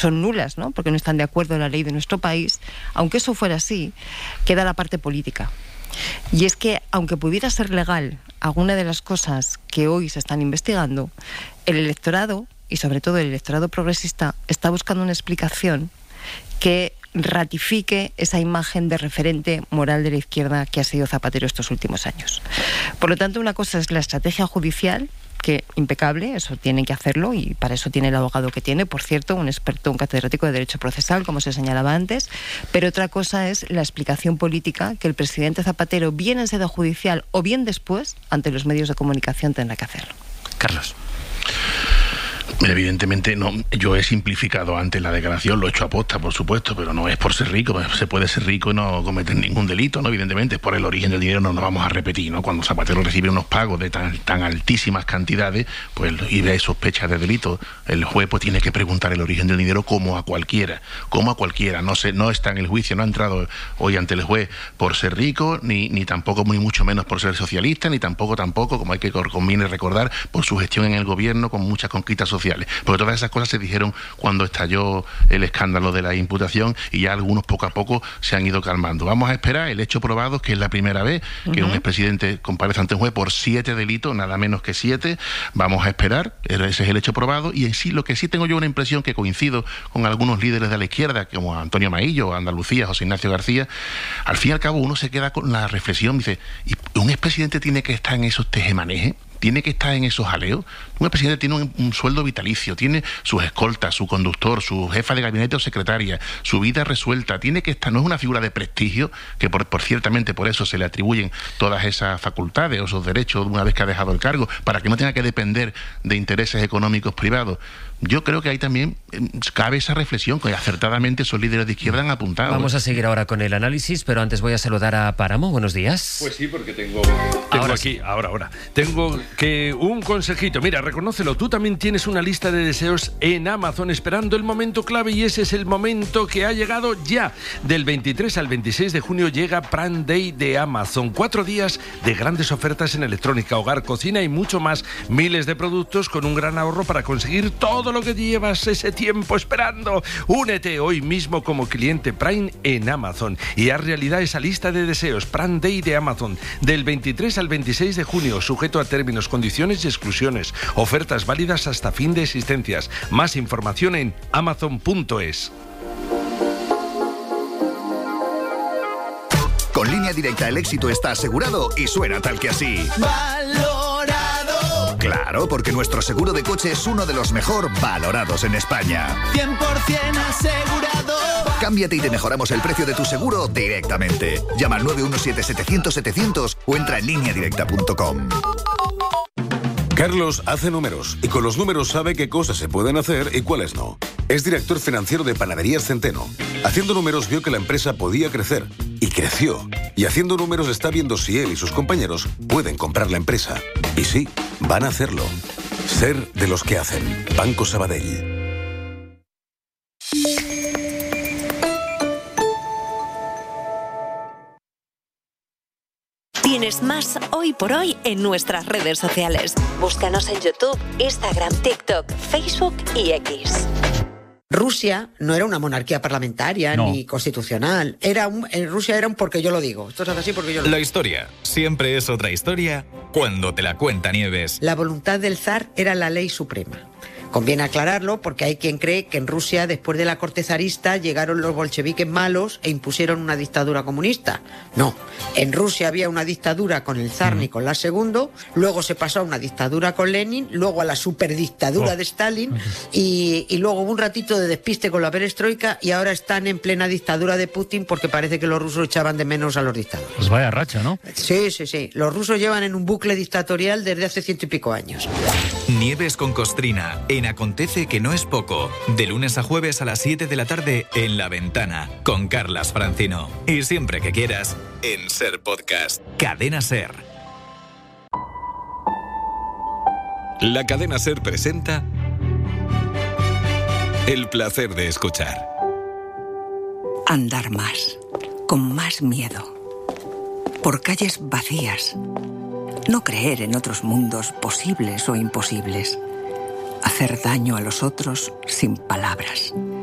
son nulas, ¿no? Porque no están de acuerdo en la ley de nuestro país. Aunque eso fuera así, queda la parte política. Y es que, aunque pudiera ser legal alguna de las cosas que hoy se están investigando, el electorado, y sobre todo el electorado progresista, está buscando una explicación que ratifique esa imagen de referente moral de la izquierda que ha sido Zapatero estos últimos años. Por lo tanto, una cosa es la estrategia judicial, que impecable, eso tienen que hacerlo, y para eso tiene el abogado que tiene, por cierto, un experto, un catedrático de Derecho Procesal, como se señalaba antes, pero otra cosa es la explicación política que el presidente Zapatero, bien en sede judicial o bien después, ante los medios de comunicación, tendrá que hacerlo. Carlos. Evidentemente no, yo he simplificado antes la declaración, lo he hecho aposta, por supuesto, pero no es por ser rico, se puede ser rico y no cometer ningún delito, ¿no? Evidentemente, por el origen del dinero no nos vamos a repetir, ¿no? Cuando Zapatero recibe unos pagos de tan altísimas cantidades, pues, y ve sospechas de delito, el juez pues tiene que preguntar el origen del dinero como a cualquiera, no está en el juicio, no ha entrado hoy ante el juez por ser rico, ni tampoco, ni mucho menos por ser socialista, ni tampoco, como hay que conviene recordar, por su gestión en el gobierno con muchas conquistas sociales. Porque todas esas cosas se dijeron cuando estalló el escándalo de la imputación, y ya algunos poco a poco se han ido calmando. Vamos a esperar el hecho probado, que es la primera vez que un expresidente comparece ante un juez por 7 delitos, nada menos que 7. Vamos a esperar, ese es el hecho probado, y en sí lo que sí tengo yo una impresión que coincido con algunos líderes de la izquierda, como Antonio Maillo, Andalucía, José Ignacio García. Al fin y al cabo uno se queda con la reflexión, dice, ¿y un expresidente tiene que estar en esos tejemanejes? ¿Tiene que estar en esos jaleos? Un presidente tiene un sueldo vitalicio, tiene sus escoltas, su conductor, su jefa de gabinete o secretaria, su vida resuelta, tiene que estar, no es una figura de prestigio, que ciertamente por eso se le atribuyen todas esas facultades o esos derechos una vez que ha dejado el cargo, para que no tenga que depender de intereses económicos privados. Yo creo que ahí también cabe esa reflexión que acertadamente esos líderes de izquierda han apuntado. Vamos a seguir ahora con el análisis, pero antes voy a saludar a Páramo. Buenos días. Pues sí, porque tengo ahora aquí, sí. ahora. Tengo que un consejito. Mira, reconócelo, tú también tienes una lista de deseos en Amazon esperando el momento clave, y ese es el momento que ha llegado ya. Del 23 al 26 de junio llega Prime Day de Amazon. 4 días de grandes ofertas en electrónica, hogar, cocina y mucho más. Miles de productos con un gran ahorro para conseguir todo lo que llevas ese tiempo esperando. Únete hoy mismo como cliente Prime en Amazon y haz realidad esa lista de deseos. Prime Day de Amazon, del 23 al 26 de junio, sujeto a términos, condiciones y exclusiones. Ofertas válidas hasta fin de existencias. Más información en amazon.es. Con Línea Directa el éxito está asegurado y suena tal que así. ¡Valorado! Claro, porque nuestro seguro de coche es uno de los mejor valorados en España. 100% asegurado. Cámbiate y te mejoramos el precio de tu seguro directamente. Llama al 917-700-700 o entra en lineadirecta.com. Carlos hace números y con los números sabe qué cosas se pueden hacer y cuáles no. Es director financiero de Panaderías Centeno. Haciendo números vio que la empresa podía crecer y creció. Y haciendo números está viendo si él y sus compañeros pueden comprar la empresa. Y sí, van a hacerlo. Ser de los que hacen. Banco Sabadell. Tienes más Hoy por Hoy en nuestras redes sociales. Búscanos en YouTube, Instagram, TikTok, Facebook y X. Rusia no era una monarquía parlamentaria ni constitucional. Rusia era un porque yo lo digo. Esto es así porque yo lo digo. La historia siempre es otra historia cuando te la cuenta Nieves. La voluntad del zar era la ley suprema. Conviene aclararlo porque hay quien cree que en Rusia, después de la corte zarista, llegaron los bolcheviques malos e impusieron una dictadura comunista. No, en Rusia había una dictadura con el zar Nicolás II, luego se pasó a una dictadura con Lenin, luego a la superdictadura de Stalin y luego hubo un ratito de despiste con la perestroika y ahora están en plena dictadura de Putin porque parece que los rusos echaban de menos a los dictadores. Pues vaya racha, ¿no? Sí. Los rusos llevan en un bucle dictatorial desde hace 100 y pico años. Nieves con Costrina, en Acontece que no es poco. De lunes a jueves a las 7 de la tarde en La Ventana, con Carlas Francino. Y siempre que quieras, en Ser Podcast. Cadena Ser. La Cadena Ser presenta El placer de escuchar. Andar más, con más miedo. Por calles vacías. No creer en otros mundos posibles o imposibles. Hacer daño a los otros sin palabras.